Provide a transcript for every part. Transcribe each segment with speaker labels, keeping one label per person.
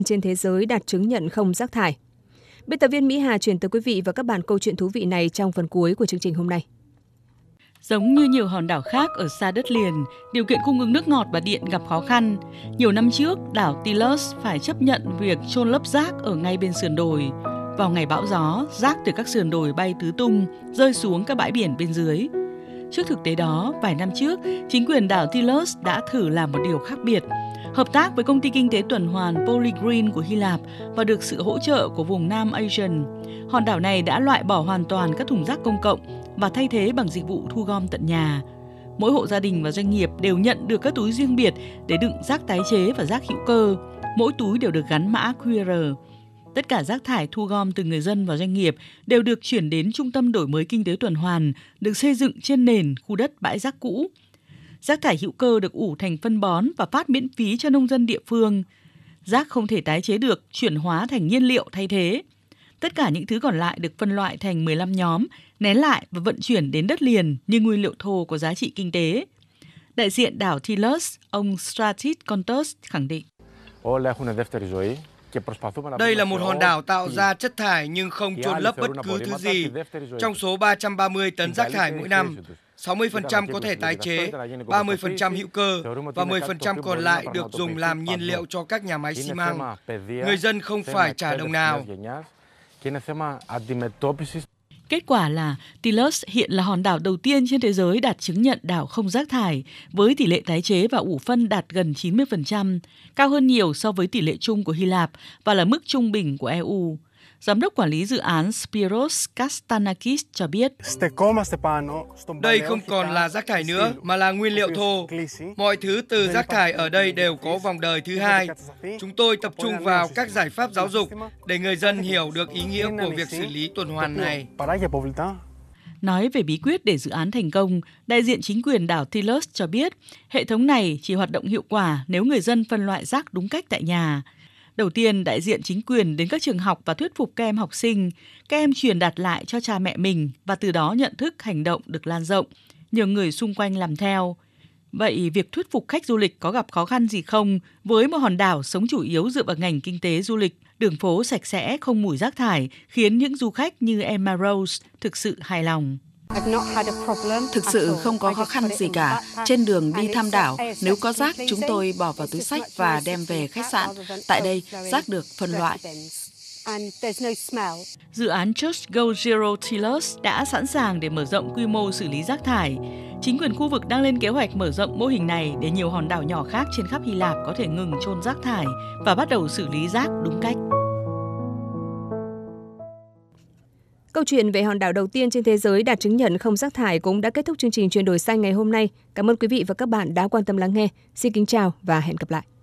Speaker 1: trên thế giới đạt chứng nhận không rác thải. Biên tập viên Mỹ Hà chuyển tới quý vị và các bạn câu chuyện thú vị này trong phần cuối của chương trình hôm nay.
Speaker 2: Giống như nhiều hòn đảo khác ở xa đất liền, điều kiện cung ứng nước ngọt và điện gặp khó khăn. Nhiều năm trước, đảo Tilos phải chấp nhận việc chôn lấp rác ở ngay bên sườn đồi. Vào ngày bão gió, rác từ các sườn đồi bay tứ tung, rơi xuống các bãi biển bên dưới. Trước thực tế đó, vài năm trước, chính quyền đảo Tilos đã thử làm một điều khác biệt. Hợp tác với công ty kinh tế tuần hoàn Polygreen của Hy Lạp và được sự hỗ trợ của vùng Nam Asian, hòn đảo này đã loại bỏ hoàn toàn các thùng rác công cộng và thay thế bằng dịch vụ thu gom tận nhà. Mỗi hộ gia đình và doanh nghiệp đều nhận được các túi riêng biệt để đựng rác tái chế và rác hữu cơ. Mỗi túi đều được gắn mã QR. Tất cả rác thải thu gom từ người dân và doanh nghiệp đều được chuyển đến Trung tâm Đổi mới Kinh tế Tuần hoàn, được xây dựng trên nền khu đất bãi rác cũ. Rác thải hữu cơ được ủ thành phân bón và phát miễn phí cho nông dân địa phương. Rác không thể tái chế được chuyển hóa thành nhiên liệu thay thế. Tất cả những thứ còn lại được phân loại thành 15 nhóm, nén lại và vận chuyển đến đất liền như nguyên liệu thô có giá trị kinh tế. Đại diện đảo Tilos, ông Stratis Kontos khẳng định.
Speaker 3: Đây là một hòn đảo tạo ra chất thải nhưng không chôn lấp bất cứ thứ gì. Trong số 330 tấn rác thải mỗi năm, 60% có thể tái chế, 30% hữu cơ và 10% còn lại được dùng làm nhiên liệu cho các nhà máy xi măng. Người dân không phải trả đồng nào.
Speaker 2: Kết quả là Tilos hiện là hòn đảo đầu tiên trên thế giới đạt chứng nhận đảo không rác thải, với tỷ lệ tái chế và ủ phân đạt gần 90%, cao hơn nhiều so với tỷ lệ chung của Hy Lạp và là mức trung bình của EU. Giám đốc quản lý dự án Spiros Kastanakis cho biết,
Speaker 3: đây không còn là rác thải nữa mà là nguyên liệu thô. Mọi thứ từ rác thải ở đây đều có vòng đời thứ hai. Chúng tôi tập trung vào các giải pháp giáo dục để người dân hiểu được ý nghĩa của việc xử lý tuần hoàn này.
Speaker 2: Nói về bí quyết để dự án thành công, đại diện chính quyền đảo Tilos cho biết hệ thống này chỉ hoạt động hiệu quả nếu người dân phân loại rác đúng cách tại nhà. Đầu tiên, đại diện chính quyền đến các trường học và thuyết phục các em học sinh. Các em truyền đạt lại cho cha mẹ mình và từ đó nhận thức hành động được lan rộng. Nhiều người xung quanh làm theo. Vậy việc thuyết phục khách du lịch có gặp khó khăn gì không với một hòn đảo sống chủ yếu dựa vào ngành kinh tế du lịch? Đường phố sạch sẽ, không mùi rác thải khiến những du khách như Emma Rose thực sự hài lòng.
Speaker 4: Thực sự không có khó khăn gì cả. Trên đường đi thăm đảo, nếu có rác chúng tôi bỏ vào túi xách và đem về khách sạn. Tại đây, rác được phân loại.
Speaker 2: Dự án Just Go Zero Tilos đã sẵn sàng để mở rộng quy mô xử lý rác thải. Chính quyền khu vực đang lên kế hoạch mở rộng mô hình này để nhiều hòn đảo nhỏ khác trên khắp Hy Lạp có thể ngừng chôn rác thải và bắt đầu xử lý rác đúng cách.
Speaker 1: Câu chuyện về hòn đảo đầu tiên trên thế giới đạt chứng nhận không rác thải cũng đã kết thúc chương trình Chuyển đổi xanh ngày hôm nay. Cảm ơn quý vị và các bạn đã quan tâm lắng nghe. Xin kính chào và hẹn gặp lại.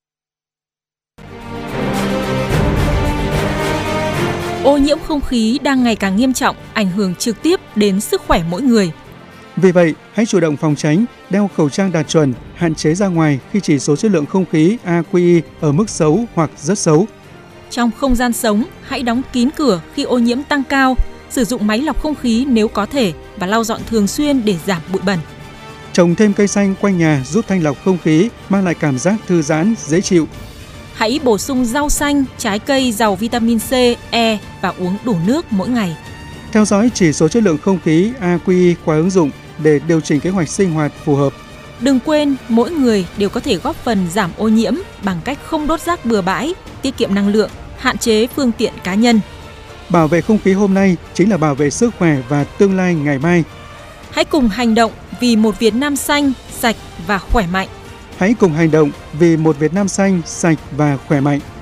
Speaker 5: Ô nhiễm không khí đang ngày càng nghiêm trọng, ảnh hưởng trực tiếp đến sức khỏe mỗi người.
Speaker 6: Vì vậy, hãy chủ động phòng tránh, đeo khẩu trang đạt chuẩn, hạn chế ra ngoài khi chỉ số chất lượng không khí AQI ở mức xấu hoặc rất xấu.
Speaker 5: Trong không gian sống, hãy đóng kín cửa khi ô nhiễm tăng cao, sử dụng máy lọc không khí nếu có thể và lau dọn thường xuyên để giảm bụi bẩn.
Speaker 6: Trồng thêm cây xanh quanh nhà giúp thanh lọc không khí, mang lại cảm giác thư giãn, dễ chịu.
Speaker 5: Hãy bổ sung rau xanh, trái cây giàu vitamin C, E và uống đủ nước mỗi ngày.
Speaker 6: Theo dõi chỉ số chất lượng không khí AQI qua ứng dụng để điều chỉnh kế hoạch sinh hoạt phù hợp.
Speaker 5: Đừng quên, mỗi người đều có thể góp phần giảm ô nhiễm bằng cách không đốt rác bừa bãi, tiết kiệm năng lượng, hạn chế phương tiện cá nhân.
Speaker 6: Bảo vệ không khí hôm nay chính là bảo vệ sức khỏe và tương lai ngày mai.
Speaker 5: Hãy cùng hành động vì một Việt Nam xanh, sạch và khỏe mạnh.
Speaker 6: Hãy cùng hành động vì một Việt Nam xanh, sạch và khỏe mạnh.